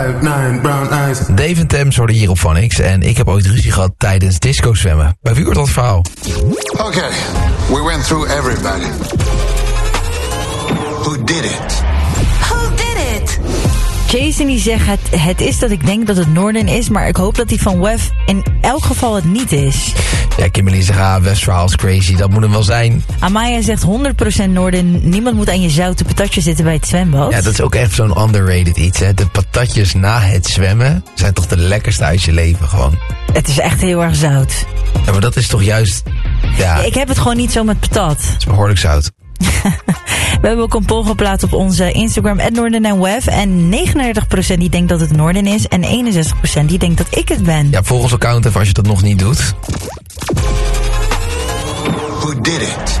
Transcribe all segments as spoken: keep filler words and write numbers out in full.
Dave en Thames hoorden hier op Van X. En ik heb ooit ruzie gehad tijdens disco zwemmen. Bij wie wordt dat verhaal? Okay, we went through everybody. Who did it? Who did it? Jason die zegt, het, het is dat ik denk dat het Noorden is, maar ik hoop dat die van Wef in elk geval het niet is. Ja, Kimberly zegt, ah, Wef's verhaal is crazy, dat moet hem wel zijn. Amaya zegt honderd procent Noorden, niemand moet aan je zoute patatje zitten bij het zwembad. Ja, dat is ook echt zo'n underrated iets, hè. De patatjes na het zwemmen zijn toch de lekkerste uit je leven, gewoon. Het is echt heel erg zout. Ja, maar dat is toch juist, ja... Ik heb het gewoon niet zo met patat. Het is behoorlijk zout. We hebben ook een poll geplaatst op onze Instagram, at Noorden en Wef. En negenendertig procent die denkt dat het Noorden is. En eenenzestig procent die denkt dat ik het ben. Ja, volg ons account even als je dat nog niet doet. Who did it?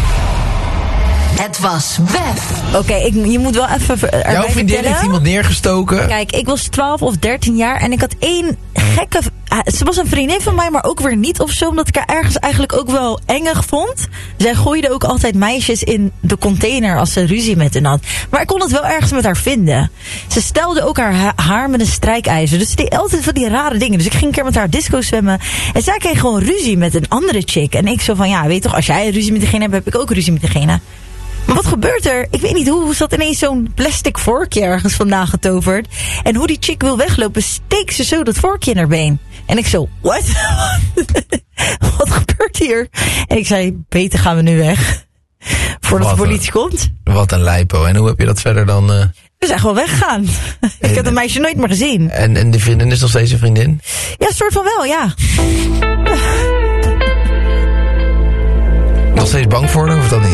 Het was Wef. Oké, okay, je moet wel even erbij Jouw vriendin vertellen. heeft iemand neergestoken. Kijk, ik was twaalf of dertien jaar en ik had één gekke... Ze was een vriendin van mij, maar ook weer niet of zo. Omdat ik haar ergens eigenlijk ook wel engig vond. Zij gooide ook altijd meisjes in de container als ze ruzie met hen had. Maar ik kon het wel ergens met haar vinden. Ze stelde ook haar haar met een strijkijzer. Dus ze deed altijd van die rare dingen. Dus ik ging een keer met haar disco zwemmen. En zij kreeg gewoon ruzie met een andere chick. En ik zo van, ja, weet je toch, als jij ruzie met degene hebt, heb ik ook ruzie met degene. Maar wat gebeurt er? Ik weet niet hoe. Hoe zat ineens zo'n plastic vorkje ergens vandaan getoverd. En hoe die chick wil weglopen, steekt ze zo dat vorkje in haar been. En ik zo, what? Wat gebeurt hier? En ik zei, beter gaan we nu weg. Voordat wat de politie een, komt. Wat een lijpo. En hoe heb je dat verder dan... Uh... We zijn gewoon weggegaan. Ik heb het meisje nooit meer gezien. En, en de vriendin is nog steeds een vriendin? Ja, soort van wel, ja. Nog steeds bang voor haar of dat niet?